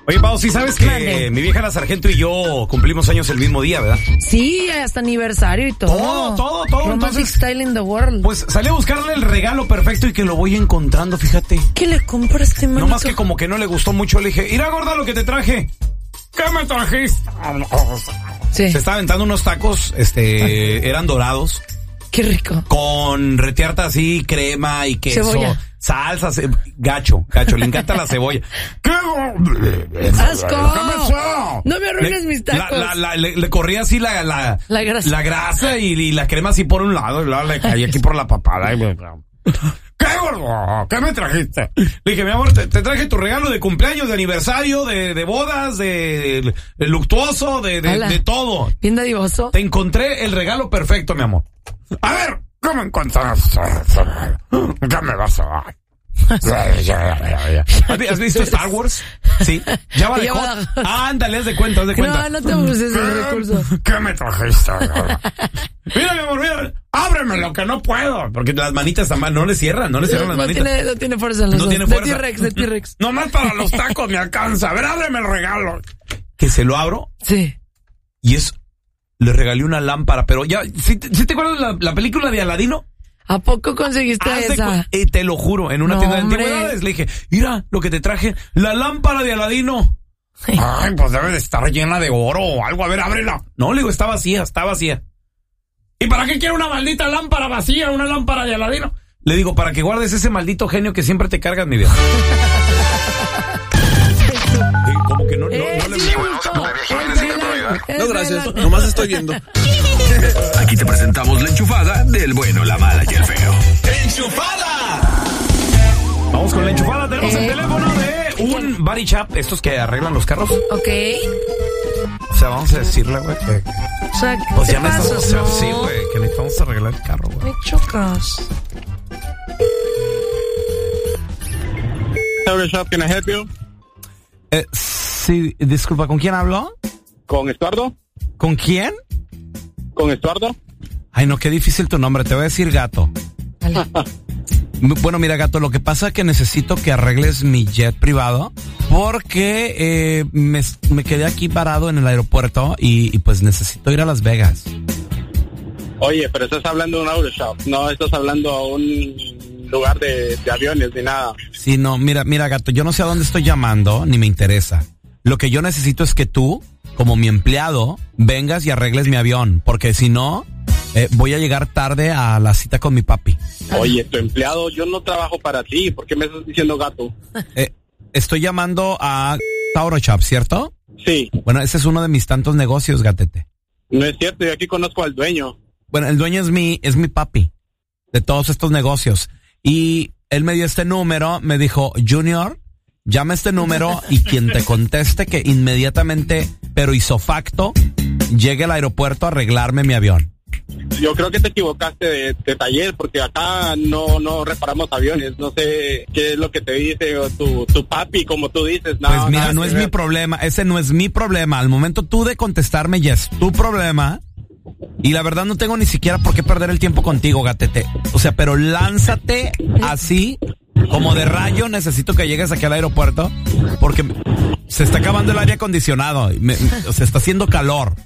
Oye, Pau, sí sabes que mi vieja la sargento y yo cumplimos años el mismo día, ¿verdad? Sí, hasta aniversario y todo. Todo. Romantic Entonces, style in the world. pues salí a buscarle el regalo perfecto y que lo voy encontrando, fíjate. ¿Qué le compraste, manito? No más que como que no le gustó mucho, le dije, mira, gorda, lo que te traje. ¿Qué me trajiste? Sí. Se estaba aventando unos tacos, eran dorados. Qué rico. Con retiarta así, crema y queso. Cebolla. Salsa, gacho, le encanta la cebolla. ¡Qué ¡asco! No me arruines mis tacos. Le corría así la grasa. La grasa y la crema así por un lado y luego le caía aquí por la papada. ¿Qué, gordo? ¿Qué me trajiste? Le dije, mi amor, te traje tu regalo de cumpleaños, de aniversario, de bodas, de luctuoso, de todo. Bien dadivoso. Te encontré el regalo perfecto, mi amor. A ver, ¿cómo encontraste? ¿Qué me vas a dar? ¿Has visto Star Wars? Sí. Ya va de hot. Ándale, haz de cuenta. No te uses ese recurso. ¿Qué me trajiste? Mira, mi amor, mira. Ábreme lo que no puedo. Porque las manitas no le cierran las manitas. No tiene fuerza en los No dos. tiene fuerza. De T-Rex. Nomás para los tacos me alcanza. A ver, ábreme el regalo. Que se lo abro. Sí. Y le regalé una lámpara, pero ya, ¿sí te acuerdas la película de Aladino? ¿A poco conseguiste esa? Te lo juro, en una tienda de antigüedades le dije, mira lo que te traje, la lámpara de Aladino. Sí. Ay, pues debe de estar llena de oro o algo, a ver, ábrela. No, le digo, está vacía. ¿Y para qué quiere una maldita lámpara vacía, una lámpara de Aladino? Le digo, para que guardes ese maldito genio que siempre te cargas, mi vida. Como que no le gustó. No, gracias, nomás estoy viendo. Aquí te presentamos la enchufada del bueno, la mala y el feo. ¡Enchufada! Vamos con la enchufada. Tenemos el teléfono de un body shop, estos que arreglan los carros. Ok. O sea, vamos a decirle, güey, que... O sea, pues ya necesitamos... ¿no? Sí, güey, que necesitamos arreglar el carro, güey. Me chocas. Body shop, can I help you? Sí, disculpa, ¿con quién hablo? ¿Con Estuardo? ¿Con quién? ¿Con Estuardo? Ay, no, qué difícil tu nombre, te voy a decir Gato. Bueno, mira, Gato, lo que pasa es que necesito que arregles mi jet privado porque me quedé aquí parado en el aeropuerto y pues necesito ir a Las Vegas. Oye, pero estás hablando de un auto shop, no estás hablando a un lugar de aviones ni nada. Sí, no, mira, Gato, yo no sé a dónde estoy llamando, ni me interesa. Lo que yo necesito es que tú, como mi empleado, vengas y arregles mi avión, porque si no, voy a llegar tarde a la cita con mi papi. Oye, tu empleado, yo no trabajo para ti, ¿por qué me estás diciendo Gato? Estoy llamando a Tauro Shop, ¿cierto? Sí. Bueno, ese es uno de mis tantos negocios, gatete. No es cierto, yo aquí conozco al dueño. Bueno, el dueño es mi papi de todos estos negocios. Y él me dio este número, me dijo, Junior, llama a este número y quien te conteste que inmediatamente, pero isofacto, llegue al aeropuerto a arreglarme mi avión. Yo creo que te equivocaste de taller, porque acá no reparamos aviones. No sé qué es lo que te dice tu papi, como tú dices. No, pues mira, no es mi problema, ese no es mi problema. Al momento tú de contestarme ya es tu problema. Y la verdad no tengo ni siquiera por qué perder el tiempo contigo, gatete. O sea, pero lánzate así, como de rayo. Necesito que llegues aquí al aeropuerto, porque se está acabando el aire acondicionado. Se está haciendo calor.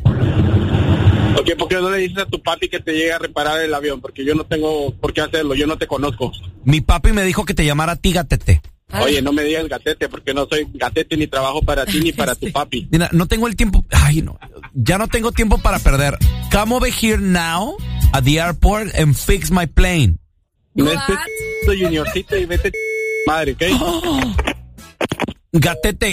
Ok, ¿por qué no le dices a tu papi que te llegue a reparar el avión? Porque yo no tengo por qué hacerlo, yo no te conozco. Mi papi me dijo que te llamara a ti, gatete. Oye, no me digas gatete, porque no soy gatete ni trabajo para ti ni para tu papi. Mira, no tengo el tiempo. Ay, no. Ya no tengo tiempo para perder. Come over here now at the airport and fix my plane. No estés juniorcito y vete madre, ¿ok? Oh. Gatete.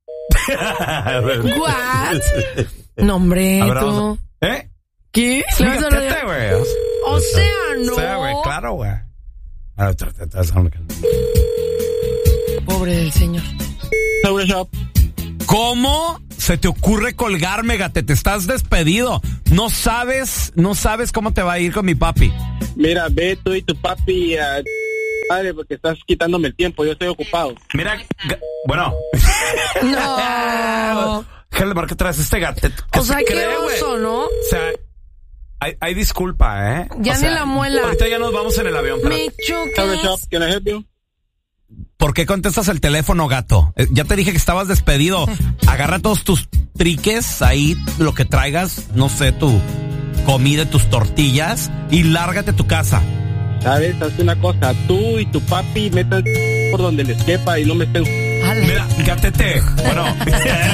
What? No, hombre, tú. ¿Qué? Sí, gatete, güey. O sea, no. O sea, güey, claro, güey. Pobre del señor. ¿Cómo se te ocurre colgarme, gatete? Estás despedido. No sabes cómo te va a ir con mi papi. Mira, ve tú y tu papi padre, porque estás quitándome el tiempo, yo estoy ocupado. Mira, bueno. No. Déjale marcar atrás este gatete. O sea, qué oso, ¿no? O sea, hay disculpa, ¿eh? Ya o sea, ni la muela. Ahorita ya nos vamos en el avión. Me chocas. Can I help you? ¿por qué contestas el teléfono, gato? Ya te dije que estabas despedido. Agarra todos tus triques, ahí lo que traigas, no sé, tu comida, tus tortillas y lárgate a tu casa. ¿Sabes? Haz una cosa, tú y tu papi metan por donde les quepa y no me estén... Mira, gatete. Bueno...